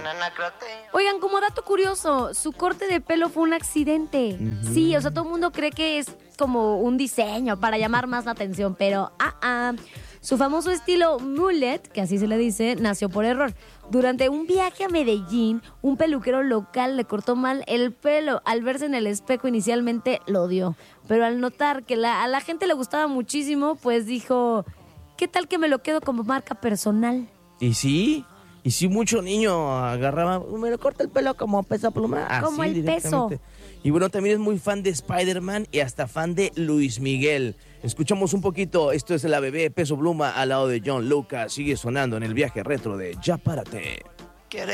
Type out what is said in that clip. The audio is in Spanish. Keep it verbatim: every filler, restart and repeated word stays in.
Oigan, como dato curioso, su corte de pelo fue un accidente. Uh-huh. Sí, o sea, todo el mundo cree que es como un diseño para llamar más la atención, pero ah, ah. Su famoso estilo mullet, que así se le dice, nació por error. Durante un viaje a Medellín, un peluquero local le cortó mal el pelo. Al verse en el espejo inicialmente lo odió, pero al notar que la, a la gente le gustaba muchísimo, pues dijo, ¿qué tal que me lo quedo como marca personal? ¿Y sí? Y si mucho niño agarraba, me lo corta el pelo como Peso Pluma. Así, como el peso. Y bueno, también es muy fan de Spider-Man y hasta fan de Luis Miguel. Escuchamos un poquito, esto es La Bebé, Peso Pluma al lado de John Lucas. Sigue sonando en el viaje retro de Ya Párate.